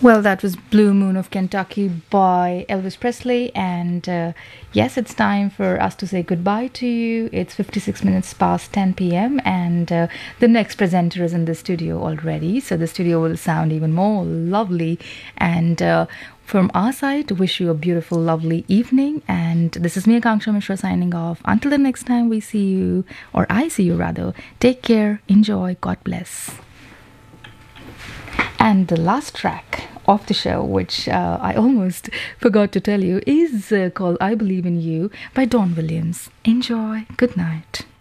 Well, that was Blue Moon of Kentucky by Elvis Presley. And yes, it's time for us to say goodbye to you. It's 56 minutes past 10 p.m. And the next presenter is in the studio already. So the studio will sound even more lovely. And from our side, wish you a beautiful, lovely evening. And this is me, Akanksha Mishra, signing off. Until the next time we see you, or I see you rather, take care, enjoy, God bless. And the last track of the show, which I almost forgot to tell you, is called I Believe in You by Don Williams. Enjoy. Good night.